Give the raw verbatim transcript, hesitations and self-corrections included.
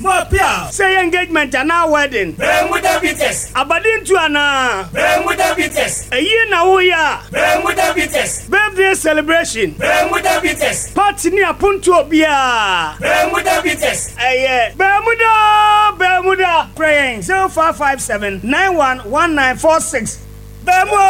Mapia. Say engagement and now wedding. Bermuda Bites. Abadin to ana. Bermuda Bites. A year now we are. Bermuda Bites. Birthday celebration. Bermuda Bites. Party near Punto Bia. Bermuda Bites. Aye. Bermuda. Bermuda. Praying zero five five seven nine one one nine four six. Bermuda.